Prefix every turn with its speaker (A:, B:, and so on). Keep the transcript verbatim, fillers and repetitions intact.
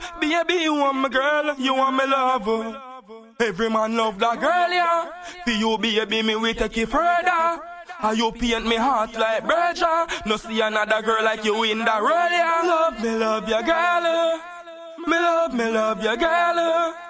A: Baby, you want my girl, you want me love. Every man love that girl, yeah. For you, baby, me we take it further. And you paint me heart like Berger. No see another girl like you in that role, yeah. Love me, love your girl. Me love, me love your girl.